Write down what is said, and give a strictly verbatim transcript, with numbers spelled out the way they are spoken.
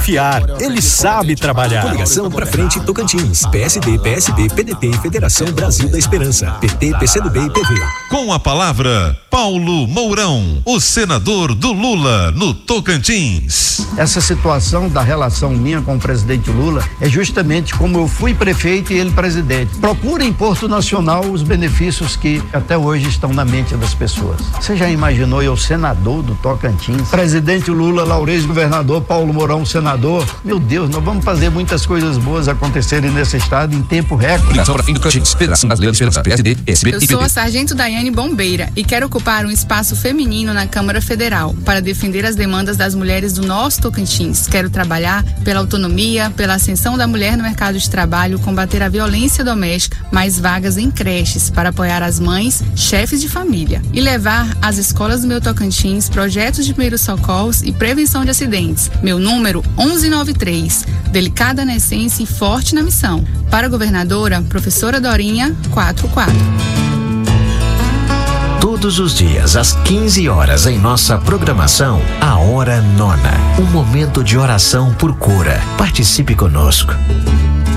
confiar. Ele sabe trabalhar. Coligação Pra Frente Tocantins. P S D, P S B, P D T e Federação Brasil da Esperança. P T, P C do B e P V. Com a palavra, Paulo Mourão, o senador do Lula no Tocantins. Essa situação da relação minha com o presidente Lula é justamente como eu fui prefeito e ele presidente. Procura em Porto Nacional os benefícios que até hoje estão na mente das pessoas. Você já imaginou eu, senador do Tocantins? Presidente Lula, Laurez, governador, Paulo Mourão, senador. Meu Deus, nós vamos fazer muitas coisas boas acontecerem nesse estado em tempo recorde. Eu sou a sargento Daiane Bombeira e quero ocupar um espaço feminino na Câmara Federal para defender as demandas das mulheres do nosso Tocantins. Quero trabalhar pela autonomia, pela ascensão da mulher no mercado de trabalho, combater a violência doméstica, mais vagas em creches para apoiar as mães, chefes de família e levar às escolas do meu Tocantins projetos de primeiros socorros e prevenção de acidentes. Meu número onze noventa e três. Delicada na essência e forte na missão. Para a governadora, professora Dorinha, quatro quatro. Todos os dias, às quinze horas, em nossa programação, a Hora Nona. Um momento de oração por cura. Participe conosco.